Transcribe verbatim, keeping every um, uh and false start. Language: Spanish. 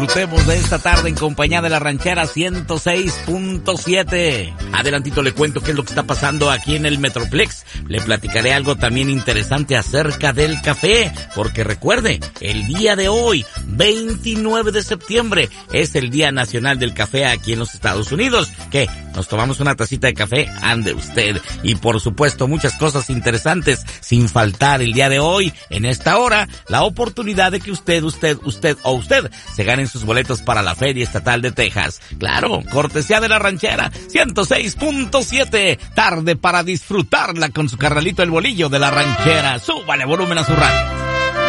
Disfrutemos de esta tarde en compañía de la Ranchera ciento seis punto siete. Adelantito le cuento qué es lo que está pasando aquí en el Metroplex. Le platicaré algo también interesante acerca del café, porque recuerde, el día de hoy, veintinueve de septiembre, es el Día Nacional del Café aquí en los Estados Unidos. ¿Qué? ¿Nos tomamos una tacita de café? Ande usted. Y por supuesto, muchas cosas interesantes, sin faltar el día de hoy, en esta hora, la oportunidad de que usted, usted, usted o usted se ganen sus boletos para la Feria Estatal de Texas. Claro, cortesía de la Ranchera ciento seis punto siete. Tarde para disfrutarla con su carnalito el Bolillo de la Ranchera. Súbale volumen a su radio.